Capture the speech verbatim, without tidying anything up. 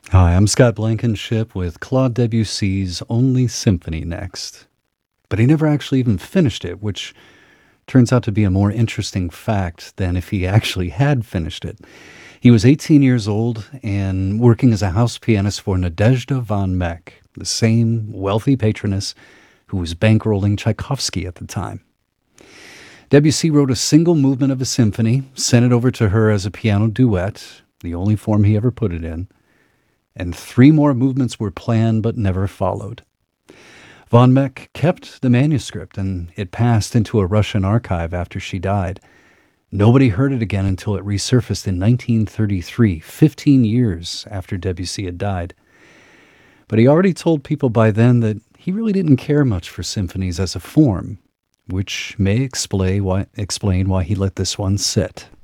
Hi, I'm Scott Blankenship with Claude Debussy's Only Symphony next. But he never actually even finished it, which turns out to be a more interesting fact than if he actually had finished it. He was eighteen years old and working as a house pianist for Nadezhda von Meck, the same wealthy patroness who was bankrolling Tchaikovsky at the time. Debussy wrote a single movement of a symphony, sent it over to her as a piano duet, the only form he ever put it in, and three more movements were planned but never followed. Von Meck kept the manuscript, and it passed into a Russian archive after she died. Nobody heard it again until it resurfaced in nineteen thirty-three, fifteen years after Debussy had died. But he already told people by then that he really didn't care much for symphonies as a form, which may explain why, explain why he let this one sit.